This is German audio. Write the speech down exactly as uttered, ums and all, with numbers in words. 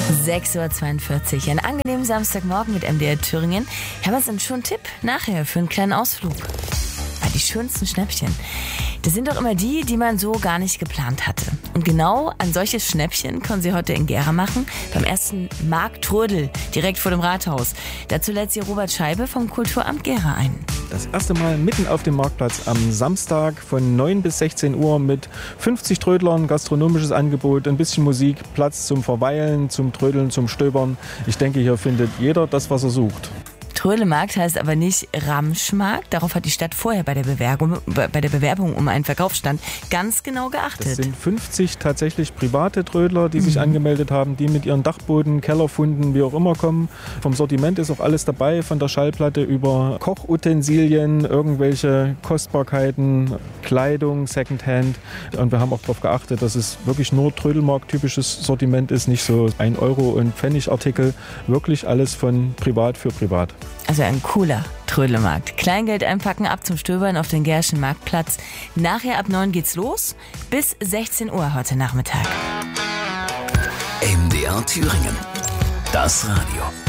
sechs Uhr zweiundvierzig, ein angenehmen Samstagmorgen mit M D R Thüringen. Haben wir uns schon einen Tipp nachher für einen kleinen Ausflug? Ah, die schönsten Schnäppchen. Das sind doch immer die, die man so gar nicht geplant hatte. Und genau an solches Schnäppchen können Sie heute in Gera machen, beim ersten Markt Trödel, direkt vor dem Rathaus. Dazu lädt Sie Robert Scheibe vom Kulturamt Gera ein. Das erste Mal mitten auf dem Marktplatz am Samstag von neun bis sechzehn Uhr mit fünfzig Trödlern, gastronomisches Angebot, ein bisschen Musik, Platz zum Verweilen, zum Trödeln, zum Stöbern. Ich denke, hier findet jeder das, was er sucht. Trödelmarkt heißt aber nicht Ramschmarkt. Darauf hat die Stadt vorher bei der Bewerbung, bei der Bewerbung um einen Verkaufsstand ganz genau geachtet. Das sind fünfzig tatsächlich private Trödler, die mhm. sich angemeldet haben, die mit ihren Dachboden, Kellerfunden, wie auch immer kommen. Vom Sortiment ist auch alles dabei, von der Schallplatte über Kochutensilien, irgendwelche Kostbarkeiten, Kleidung, Secondhand. Und wir haben auch darauf geachtet, dass es wirklich nur Trödelmarkt-typisches Sortiment ist, nicht so ein Euro- und Pfennigartikel. Wirklich alles von privat für privat. Also ein cooler Trödelmarkt. Kleingeld einpacken, ab zum Stöbern auf den Gerschen Marktplatz. Nachher ab neun geht's los, bis sechzehn Uhr heute Nachmittag. M D R Thüringen. Das Radio.